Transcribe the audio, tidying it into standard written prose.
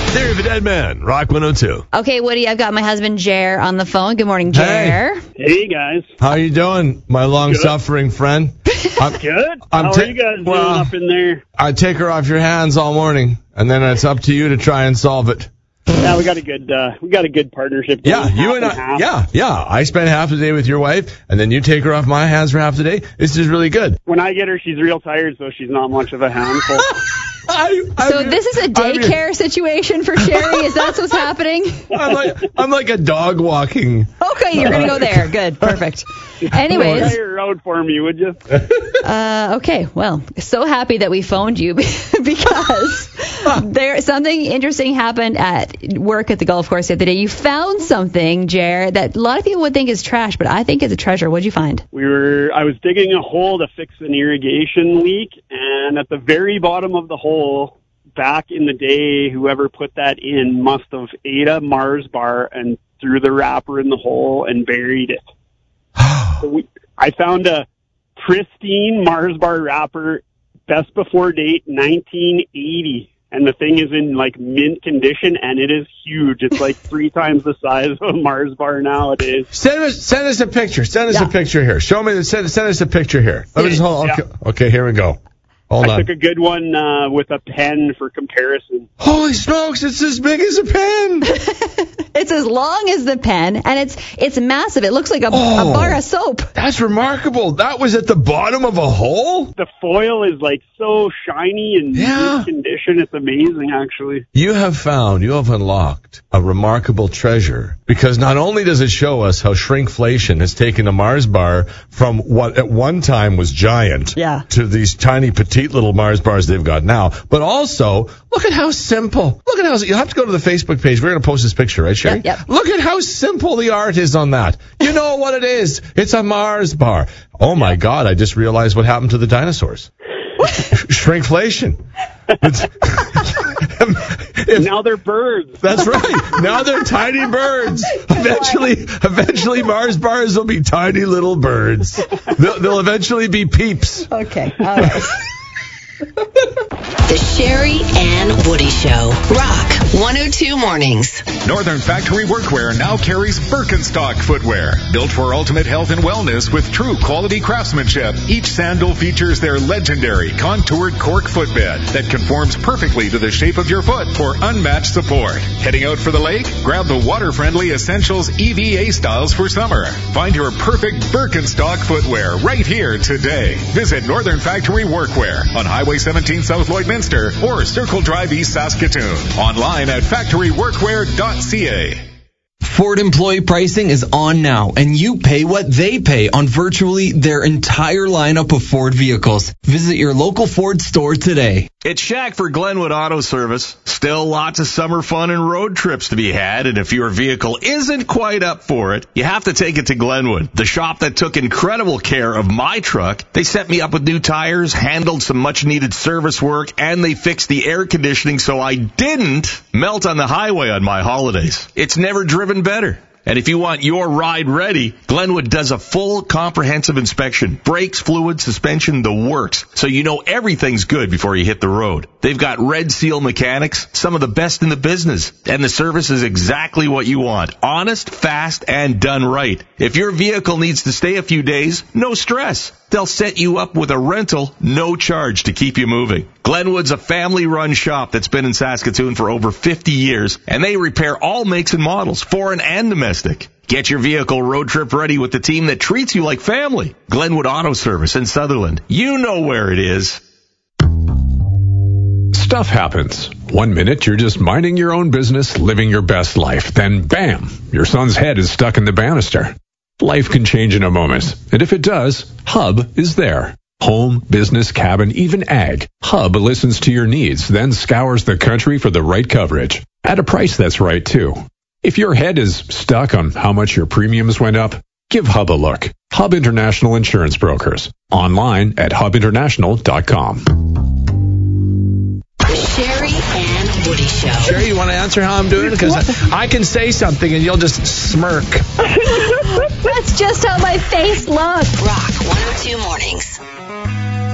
Theory of a Dead Man, Rock 102. Okay, Woody, I've got my husband, Jer, on the phone. Good morning, Jer. Hey, guys. How you doing, my long-suffering friend? Good. How are you guys doing up in there? I take her off your hands all morning, and then it's up to you to try and solve it. Yeah, we got a good partnership. Yeah, you and I. Yeah. I spend half the day with your wife, and then you take her off my hands for half the day. This is really good. When I get her, she's real tired, so she's not much of a handful. So this is a daycare situation for Sherry? Is that what's happening? I'm like a dog walking. Okay, you're going to go there. Good. Perfect. Anyways. Try your road for me, would you? Okay, well, so happy that we phoned you because something interesting happened at work at the golf course the other day. You found something, Jer, that a lot of people would think is trash, but I think it's a treasure. What'd you find? I was digging a hole to fix an irrigation leak, and at the very bottom of the hole, back in the day, whoever put that in must have ate a Mars bar and threw the wrapper in the hole and buried it. So I found a pristine Mars bar wrapper, best before date, 1980. And the thing is in like mint condition, and it is huge. It's like 3 times the size of a Mars bar nowadays. Send us a picture. Send us a picture here. Show me. Send us a picture here. Let me just hold. Okay, here we go. Hold on. I took a good one with a pen for comparison. Holy smokes! It's as big as a pen. It's as long as the pen, and it's massive. It looks like a bar of soap. That's remarkable. That was at the bottom of a hole? The foil is like so shiny and good condition. It's amazing, actually. You have unlocked a remarkable treasure, because not only does it show us how shrinkflation has taken a Mars bar from what at one time was giant to these tiny petite little Mars bars they've got now, but also look at how simple. You'll have to go to the Facebook page. We're going to post this picture, right, Sherry? Yep. Look at how simple the art is on that. You know what it is. It's a Mars bar. Oh, my God. I just realized what happened to the dinosaurs. Shrinkflation. Now they're birds. That's right. Now they're tiny birds. Eventually Mars bars will be tiny little birds. They'll eventually be peeps. Okay. All right. The Sherry and Woody Show. Rock 102 Mornings. Northern Factory Workwear now carries Birkenstock footwear. Built for ultimate health and wellness with true quality craftsmanship. Each sandal features their legendary contoured cork footbed that conforms perfectly to the shape of your foot for unmatched support. Heading out for the lake? Grab the water-friendly Essentials EVA styles for summer. Find your perfect Birkenstock footwear right here today. Visit Northern Factory Workwear on Highway 17 South Lloydminster or Circle Drive East Saskatoon. Online at factoryworkwear.ca. Ford employee pricing is on now, and you pay what they pay on virtually their entire lineup of Ford vehicles. Visit your local Ford store today. It's Shaq for Glenwood Auto Service. Still lots of summer fun and road trips to be had, and if your vehicle isn't quite up for it, you have to take it to Glenwood, the shop that took incredible care of my truck. They set me up with new tires, handled some much-needed service work, and they fixed the air conditioning so I didn't melt on the highway on my holidays. It's never driven better. And if you want your ride ready, Glenwood does a full comprehensive inspection. Brakes, fluid, suspension, the works. So you know everything's good before you hit the road. They've got Red Seal mechanics, some of the best in the business. And the service is exactly what you want. Honest, fast, and done right. If your vehicle needs to stay a few days, no stress. They'll set you up with a rental, no charge to keep you moving. Glenwood's a family-run shop that's been in Saskatoon for over 50 years, and they repair all makes and models, foreign and domestic. Get your vehicle road trip ready with the team that treats you like family. Glenwood Auto Service in Sutherland. You know where it is. Stuff happens. 1 minute, you're just minding your own business, living your best life. Then, bam, your son's head is stuck in the banister. Life can change in a moment, and if it does, Hub is there. Home, business, cabin, even ag. Hub listens to your needs, then scours the country for the right coverage. At a price that's right, too. If your head is stuck on how much your premiums went up, give Hub a look. Hub International Insurance Brokers. Online at hubinternational.com. The Sherry and Woody Show. Sherry, you want to answer how I'm doing? Because I can say something and you'll just smirk. That's just how my face looks. Rock 102 Mornings.